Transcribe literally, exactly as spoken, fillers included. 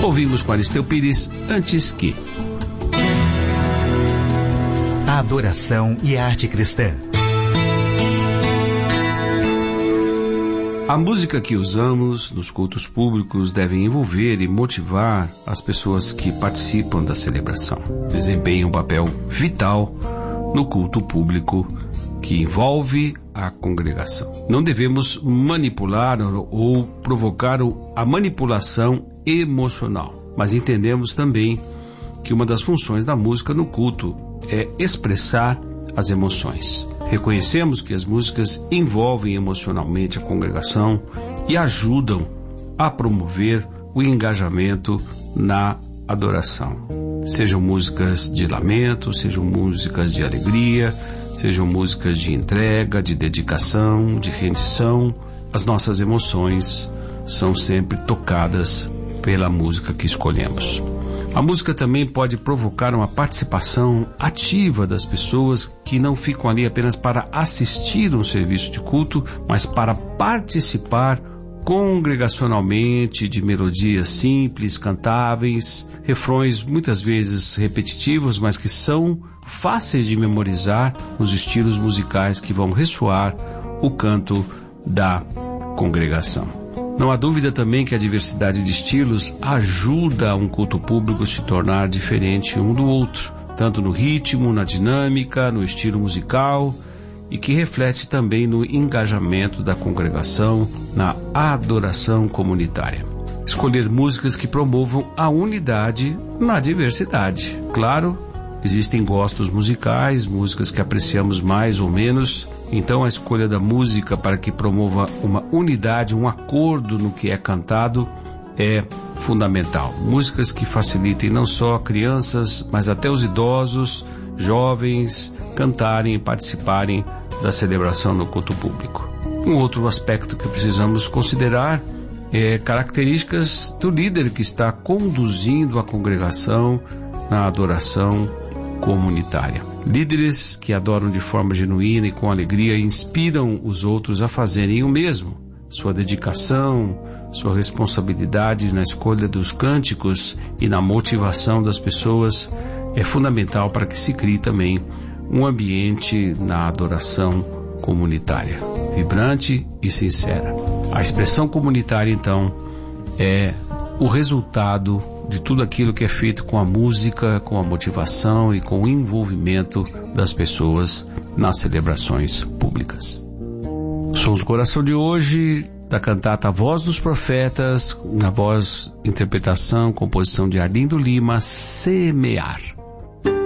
Ouvimos com Aristeu Pires, Antes Que. A adoração e a arte cristã. A música que usamos nos cultos públicos deve envolver e motivar as pessoas que participam da celebração. Desempenha um papel vital no culto público que envolve a congregação. Não devemos manipular ou provocar a manipulação emocional, mas entendemos também que uma das funções da música no culto é expressar as emoções. Reconhecemos que as músicas envolvem emocionalmente a congregação e ajudam a promover o engajamento na adoração. Sejam músicas de lamento, sejam músicas de alegria, sejam músicas de entrega, de dedicação, de rendição, as nossas emoções são sempre tocadas pela música que escolhemos. A música também pode provocar uma participação ativa das pessoas que não ficam ali apenas para assistir um serviço de culto, mas para participar congregacionalmente de melodias simples, cantáveis, refrões muitas vezes repetitivos, mas que são fáceis de memorizar nos estilos musicais que vão ressoar o canto da congregação. Não há dúvida também que a diversidade de estilos ajuda um culto público a se tornar diferente um do outro, tanto no ritmo, na dinâmica, no estilo musical, e que reflete também no engajamento da congregação, na adoração comunitária. Escolher músicas que promovam a unidade na diversidade. Claro, existem gostos musicais, músicas que apreciamos mais ou menos. Então a escolha da música para que promova uma unidade, um acordo no que é cantado é fundamental. Músicas que facilitem não só crianças, mas até os idosos, jovens, cantarem e participarem da celebração no culto público. Um outro aspecto que precisamos considerar é características do líder que está conduzindo a congregação na adoração comunitária. Líderes que adoram de forma genuína e com alegria inspiram os outros a fazerem o mesmo. Sua dedicação, sua responsabilidade na escolha dos cânticos e na motivação das pessoas é fundamental para que se crie também um ambiente na adoração comunitária, vibrante e sincera. A expressão comunitária, então, é o resultado de tudo aquilo que é feito com a música, com a motivação e com o envolvimento das pessoas nas celebrações públicas. Sons do Coração de hoje, da cantata Voz dos Profetas, na voz, interpretação, composição de Arlindo Lima, Semear.